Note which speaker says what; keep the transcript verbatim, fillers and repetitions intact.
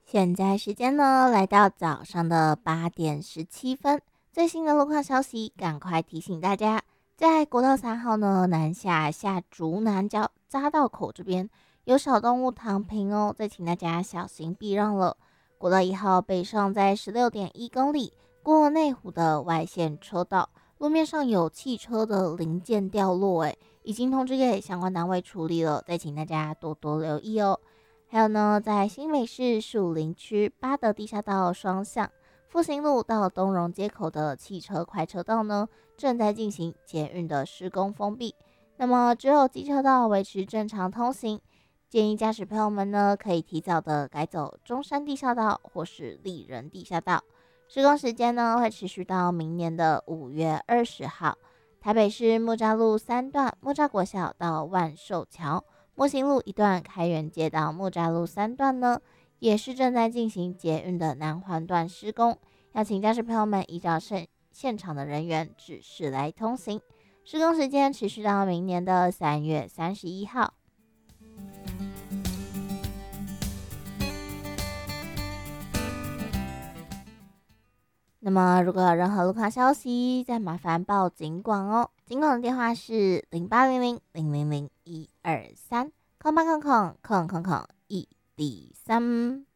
Speaker 1: 现在时间呢，来到早上的八点十七分。最新的路况消息，赶快提醒大家，在国道三号呢南下下竹南交匝道口这边有小动物躺平哦，再请大家小心避让了。国道一号北上在十六点一公里，过内湖的外线车道，路面上有汽车的零件掉落，诶，已经通知给相关单位处理了，再请大家多多留意哦。还有呢，在新北市树林区八德地下道双向复兴路到东荣街口的汽车快车道呢，正在进行捷运的施工封闭，那么只有机车道维持正常通行。建议驾驶朋友们呢，可以提早的改走中山地下道或是丽人地下道。施工时间呢，会持续到明年的五月二十号。台北市木栅路三段木栅国小到万寿桥。木星路一段开元街到木栅路三段呢，也是正在进行捷运的南环段施工，要请驾驶朋友们依照现现场的人员指示来通行。施工时间持续到明年的三月三十一号。那么如果有任何路况消息，再麻烦报警广哦。警广的电话是零八零零零零零一二三，空八空空空空空一零三。